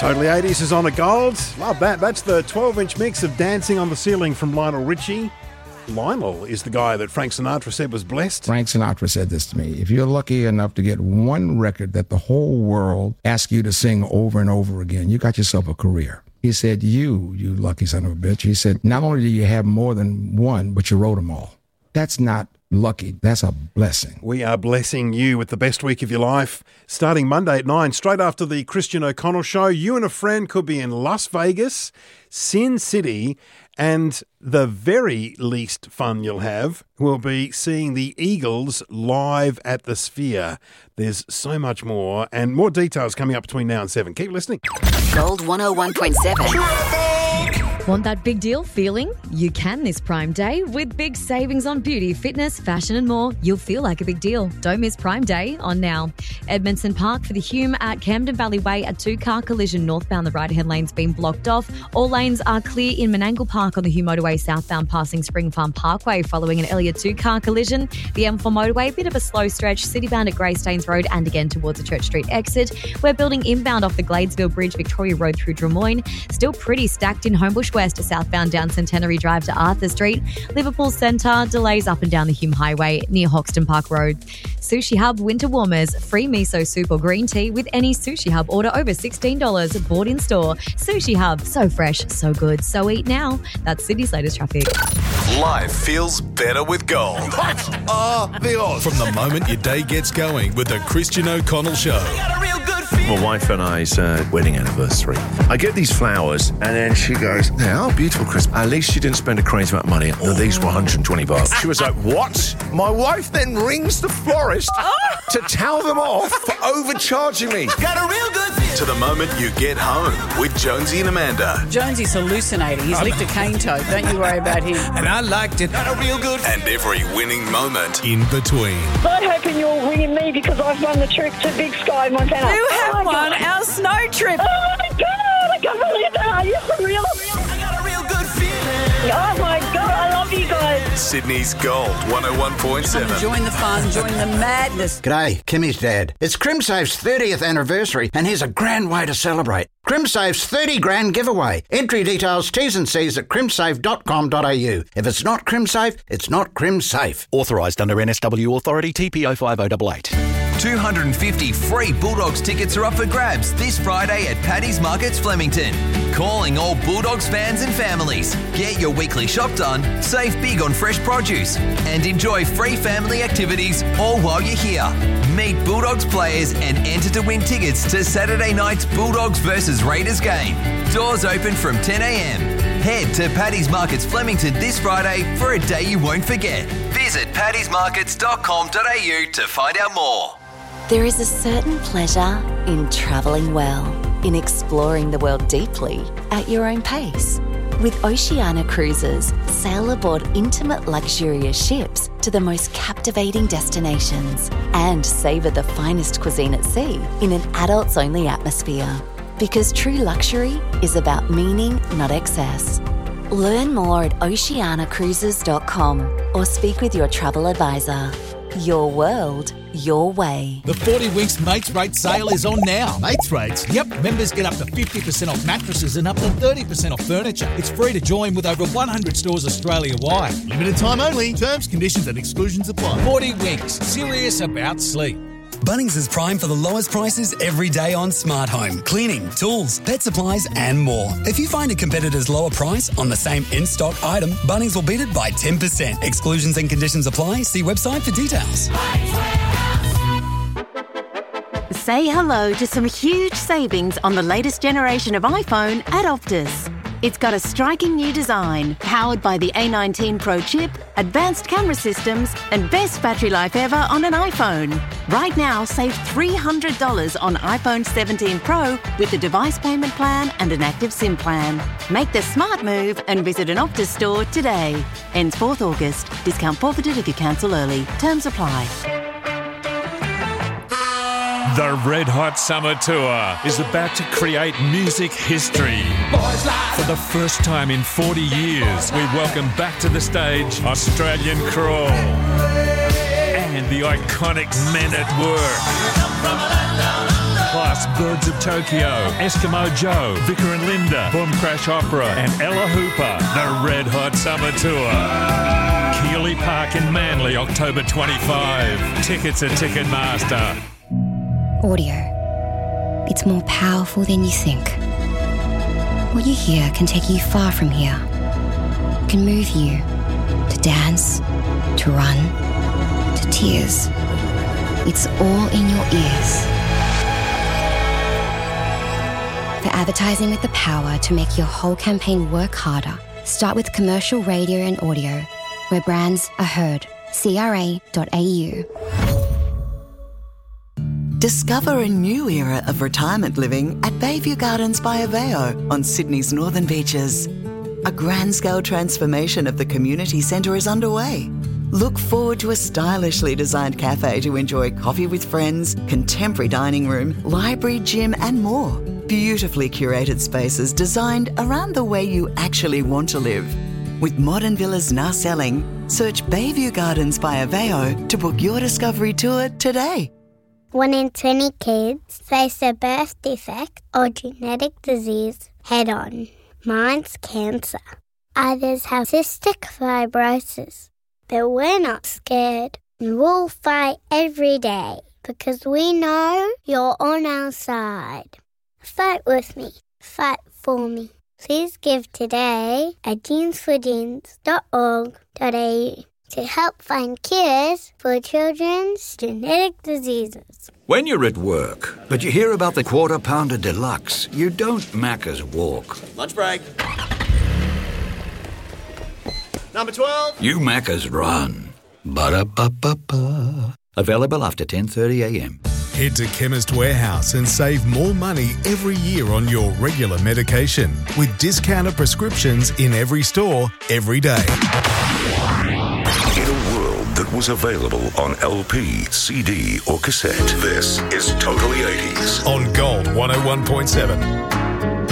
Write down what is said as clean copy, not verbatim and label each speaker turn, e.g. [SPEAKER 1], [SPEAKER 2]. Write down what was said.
[SPEAKER 1] Totally 80s is on a gold. Love that. That's the 12-inch mix of Dancing on the Ceiling from Lionel Richie. Lionel is the guy that Frank Sinatra said was blessed.
[SPEAKER 2] Frank Sinatra said this to me. If you're lucky enough to get one record that the whole world asks you to sing over and over again, you got yourself a career. He said, you lucky son of a bitch. He said, not only do you have more than one, but you wrote them all. That's not lucky. That's a blessing.
[SPEAKER 1] We are blessing you with the best week of your life. Starting Monday at 9, straight after the Christian O'Connell show, you and a friend could be in Las Vegas, Sin City, and the very least fun you'll have will be seeing the Eagles live at the Sphere. There's so much more, and more details coming up between now and 7. Keep listening.
[SPEAKER 3] Gold 101.7.
[SPEAKER 4] Want that big deal feeling? You can this Prime Day with big savings on beauty, fitness, fashion and more. You'll feel like a big deal. Don't miss Prime Day on now. Edmondson Park for the Hume at Camden Valley Way. A two-car collision northbound. The right-hand lane's been blocked off. All lanes are clear in Menangle Park on the Hume Motorway southbound passing Spring Farm Parkway following an earlier two-car collision. The M4 motorway, a bit of a slow stretch. Citybound at Greystanes Road and again towards the Church Street exit. We're building inbound off the Gladesville Bridge, Victoria Road through Drummoyne. Still pretty stacked in Homebush West, southbound down Centenary Drive to Arthur Street. Liverpool Centre, delays up and down the Hume Highway near Hoxton Park Road. Sushi Hub Winter Warmers, free miso soup or green tea with any Sushi Hub order over $16, bought in store. Sushi Hub, so fresh, so good, so eat now. That's Sydney's latest traffic.
[SPEAKER 5] Life feels better with gold. What are the odds? From the moment your day gets going with the Christian O'Connell Show.
[SPEAKER 6] My wife and I's wedding anniversary. I get these flowers, and then she goes, "They are beautiful, Chris. At least she didn't spend a crazy amount of money. No, these were $120. She was like, "What?" My wife then rings the florist to tell them off for overcharging me.
[SPEAKER 5] Got a real good feeling. To the moment you get home with Jonesy and Amanda.
[SPEAKER 7] Jonesy's hallucinating. He's licked a cane toad. Don't you worry about him.
[SPEAKER 5] And I liked it. Got a real good feeling. And every winning moment in between.
[SPEAKER 8] I'm hoping you're ringing me because I've won the trip to Big Sky, Montana.
[SPEAKER 7] You have won our snow trip.
[SPEAKER 8] Oh my God, I can't believe that. Are you for real?
[SPEAKER 5] I got a real good feeling.
[SPEAKER 8] Oh my God, I love you guys.
[SPEAKER 5] Sydney's Gold 101.7.
[SPEAKER 7] Join the fun, join the madness.
[SPEAKER 9] G'day, Kimmy's dad. It's CrimSafe's 30th anniversary and here's a grand way to celebrate. CrimSafe's 30 grand giveaway. Entry details, T's and C's at crimsafe.com.au. If it's not CrimSafe, it's not CrimSafe.
[SPEAKER 10] Authorised under NSW Authority TPO 5088.
[SPEAKER 11] 250 free Bulldogs tickets are up for grabs this Friday at Paddy's Markets Flemington. Calling all Bulldogs fans and families. Get your weekly shop done, save big on fresh produce, and enjoy free family activities all while you're here. Meet Bulldogs players and enter to win tickets to Saturday night's Bulldogs versus Raiders game. Doors open from 10 a.m. Head to Paddy's Markets Flemington this Friday for a day you won't forget. Visit paddysmarkets.com.au to find out more.
[SPEAKER 3] There is a certain pleasure in travelling well, in exploring the world deeply at your own pace. With Oceania Cruises, sail aboard intimate luxurious ships to the most captivating destinations and savour the finest cuisine at sea in an adults-only atmosphere. Because true luxury is about meaning, not excess. Learn more at oceanacruises.com or speak with your travel advisor. Your world, your way.
[SPEAKER 12] The 40 Winks Mates Rate sale is on now. Mates Rates? Yep. Members get up to 50% off mattresses and up to 30% off furniture. It's free to join with over 100 stores Australia-wide. Limited time only. Terms, conditions and exclusions apply. 40 Winks. Serious about sleep.
[SPEAKER 13] Bunnings is prime for the lowest prices every day on smart home, cleaning, tools, pet supplies and more. If you find a competitor's lower price on the same in-stock item, Bunnings will beat it by 10%. Exclusions and conditions apply. See website for details.
[SPEAKER 14] Say hello to some huge savings on the latest generation of iPhone at Optus. It's got a striking new design, powered by the A19 Pro chip, advanced camera systems, and best battery life ever on an iPhone. Right now, save $300 on iPhone 17 Pro with a device payment plan and an active SIM plan. Make the smart move and visit an Optus store today. Ends 4th August. Discount forfeited if you cancel early. Terms apply.
[SPEAKER 15] The Red Hot Summer Tour is about to create music history. For the first time in 40 years, we welcome back to the stage Australian Crawl and the iconic Men at Work. Plus Birds of Tokyo, Eskimo Joe, Vicar and Linda, Boom Crash Opera, and Ella Hooper. The Red Hot Summer Tour. Keeley Park in Manly, October 25. Tickets at Ticketmaster.
[SPEAKER 16] Audio. It's more powerful than you think. What you hear can take you far from here. It can move you to dance, to run, to tears. It's all in your ears. For advertising with the power to make your whole campaign work harder, start with commercial radio and audio, where brands are heard. CRA.au.
[SPEAKER 17] Discover a new era of retirement living at Bayview Gardens by Aveo on Sydney's northern beaches. A grand-scale transformation of the community centre is underway. Look forward to a stylishly designed cafe to enjoy coffee with friends, contemporary dining room, library, gym and more. Beautifully curated spaces designed around the way you actually want to live. With modern villas now selling, search Bayview Gardens by Aveo to book your discovery tour today.
[SPEAKER 18] 1 in 20 kids face a birth defect or genetic disease head-on. Mine's cancer. Others have cystic fibrosis. But we're not scared. We'll fight every day because we know you're on our side. Fight with me. Fight for me. Please give today at genesforgenes.org.au to help find cures for children's genetic diseases.
[SPEAKER 19] When you're at work, but you hear about the Quarter Pounder Deluxe, you don't Macca's walk.
[SPEAKER 20] Lunch break. Number 12.
[SPEAKER 19] You Macca's run. Ba-da-ba-ba-ba. Available after 10:30am.
[SPEAKER 5] Head to Chemist Warehouse and save more money every year on your regular medication with discounted prescriptions in every store, every day.
[SPEAKER 21] In a world that was available on LP, CD or cassette, this is Totally 80s.
[SPEAKER 5] On Gold 101.7.